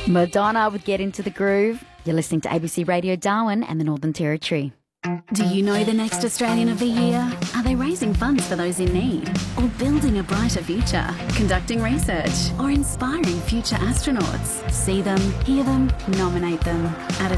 Madonna would Get Into the Groove. You're listening to ABC Radio Darwin and the Northern Territory. Do you know the next Australian of the Year? Are they raising funds for those in need? Or building a brighter future? Conducting research? Or inspiring future astronauts? See them, hear them, nominate them at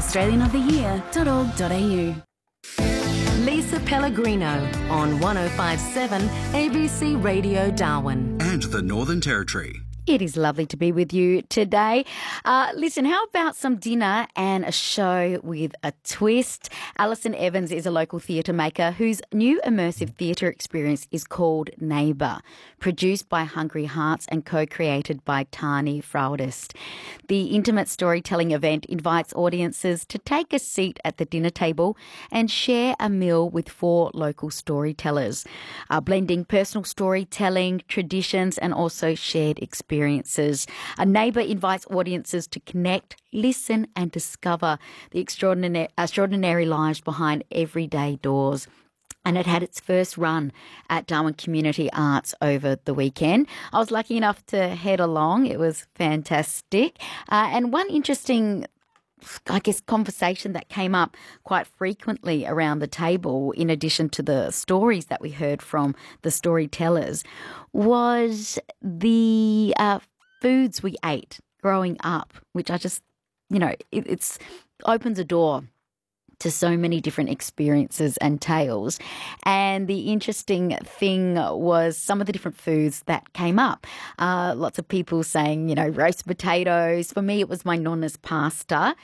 australianoftheyear.org.au. Lisa Pellegrino on 105.7 ABC Radio Darwin. And the Northern Territory. It is lovely to be with you today. Listen, how about some dinner and a show with a twist? Alison Evans is a local theatre maker whose new immersive theatre experience is called Neighbour, produced by Hungry Hearts and co-created by Tani Fraudist. The intimate storytelling event invites audiences to take a seat at the dinner table and share a meal with 4 local storytellers, blending personal storytelling, traditions and also shared experiences. A Neighbour invites audiences to connect, listen and discover the extraordinary lives behind everyday doors. And it had its first run at Darwin Community Arts over the weekend. I was lucky enough to head along. It was fantastic. And one interesting conversation that came up quite frequently around the table, in addition to the stories that we heard from the storytellers, was the foods we ate growing up, which I just, it's opens a door to so many different experiences and tales. And the interesting thing was some of the different foods that came up. Lots of people saying, roast potatoes. For me, it was my nonna's pasta.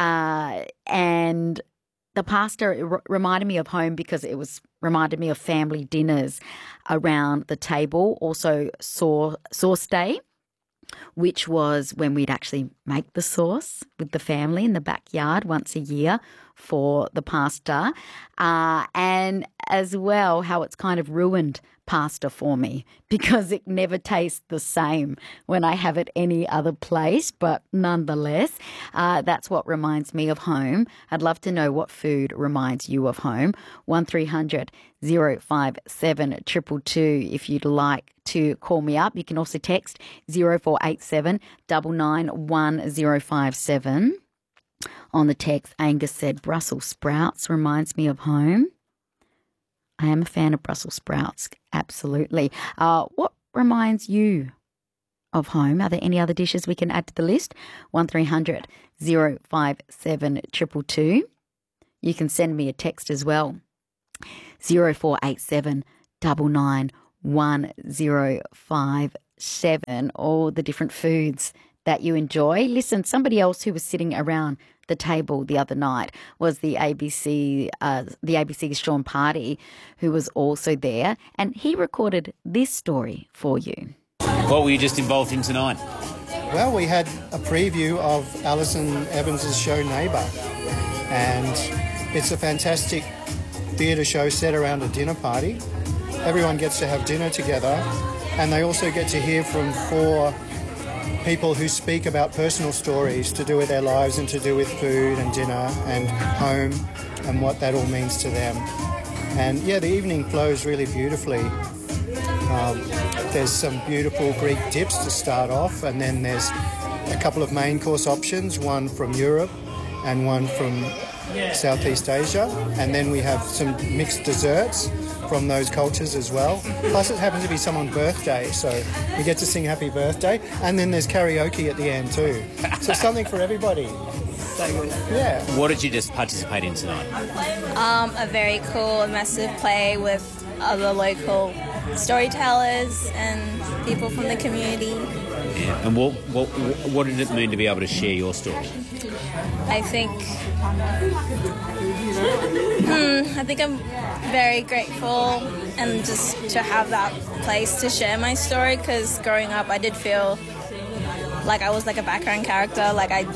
And the pasta reminded me of home because it reminded me of family dinners around the table. Also sauce day, which was when we'd actually make the sauce with the family in the backyard once a year for the pasta, and as well how it's kind of ruined pasta for me because it never tastes the same when I have it any other place, but nonetheless, that's what reminds me of home. I'd love to know what food reminds you of home. 1300 057 222 if you'd like to call me up. You can also text 0487 991 On the text, Angus said, Brussels sprouts reminds me of home. I am a fan of Brussels sprouts, absolutely. What reminds you of home? Are there any other dishes we can add to the list? 1300 057 222. You can send me a text as well. 0487 991 all the different foods that you enjoy. Listen, somebody else who was sitting around the table the other night was the ABC's Sean Party, who was also there, and he recorded this story for you. What were you just involved in tonight? Well, we had a preview of Alison Evans' show Neighbour, and it's a fantastic theatre show set around a dinner party. Everyone gets to have dinner together, and they also get to hear from 4 people who speak about personal stories to do with their lives and to do with food and dinner and home and what that all means to them. And yeah, the evening flows really beautifully. There's some beautiful Greek dips to start off, and then there's a couple of main course options, one from Europe and one from Southeast Asia, and then we have some mixed desserts from those cultures as well. Plus it happens to be someone's birthday, so we get to sing happy birthday, and then there's karaoke at the end too. So something for everybody. Yeah. What did you just participate in tonight? A very cool immersive play with other local storytellers and people from the community. Yeah. And what did it mean to be able to share your story? I think I'm very grateful and just to have that place to share my story, because growing up I did feel like I was like a background character, like I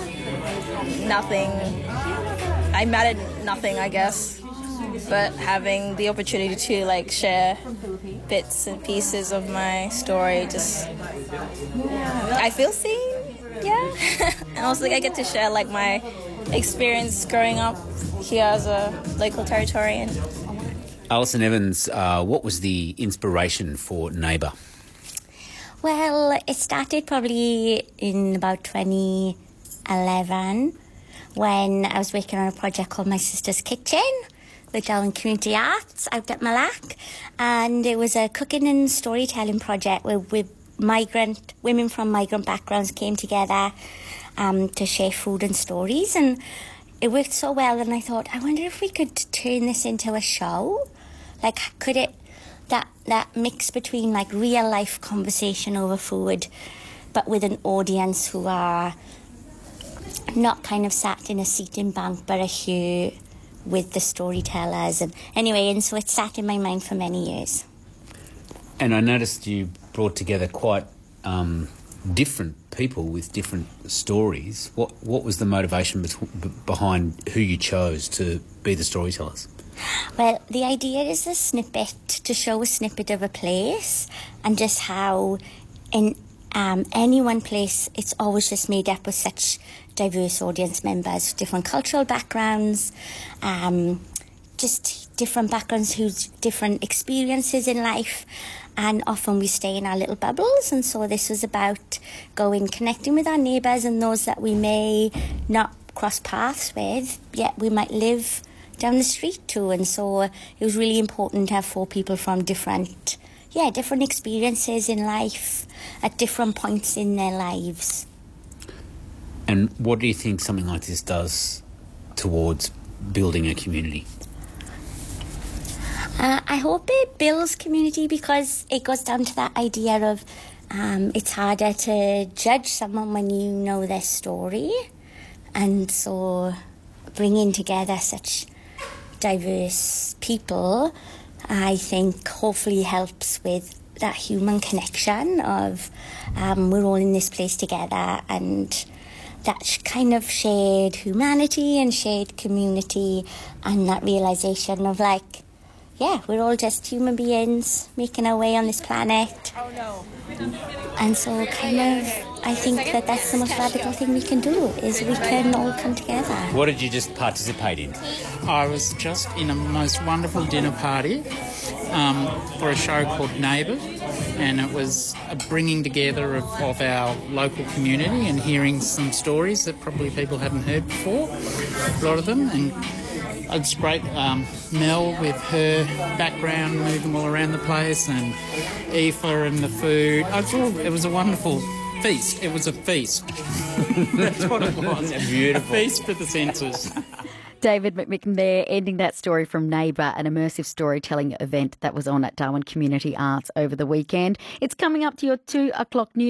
mattered nothing, I guess. But having the opportunity to like share bits and pieces of my story, just I feel seen, yeah. And also like I get to share like my experience growing up here as a local Territorian. Alison Evans, what was the inspiration for Neighbour? Well, it started probably in about 20 2011 when I was working on a project called My Sister's Kitchen with Darwin Community Arts out at Malac, and it was a cooking and storytelling project where women from migrant backgrounds came together to share food and stories, and it worked so well. And I thought, I wonder if we could turn this into a show. Like, could it that mix between like real life conversation over food, but with an audience who are not kind of sat in a seating bank, but are here with the storytellers. And so it sat in my mind for many years. And I noticed you brought together quite different people with different stories. What was the motivation behind who you chose to be the storytellers? Well, the idea is to show a snippet of a place, and just how in any one place it's always just made up with such diverse audience members, different cultural backgrounds, just different backgrounds who's different experiences in life, and often we stay in our little bubbles. And so this was about connecting with our neighbours and those that we may not cross paths with, yet we might live down the street too. And so it was really important to have 4 people from different experiences in life at different points in their lives. And what do you think something like this does towards building a community? I hope it builds community, because it goes down to that idea of it's harder to judge someone when you know their story. And so bringing together such diverse people, I think hopefully helps with that human connection of we're all in this place together, and that kind of shared humanity and shared community, and that realisation of we're all just human beings making our way on this planet. And so I think that's the most radical thing we can do, is we can all come together. What did you just participate in? I was just in a most wonderful dinner party for a show called Neighbours, and it was a bringing together of our local community and hearing some stories that probably people hadn't heard before, a lot of them. And it's great. Mel with her background moving all around the place, and Aoife and the food. It was a wonderful feast. It was a feast. That's what it was. Beautiful. A feast for the senses. David McMicken there, ending that story from Neighbour, an immersive storytelling event that was on at Darwin Community Arts over the weekend. It's coming up to your 2 o'clock news.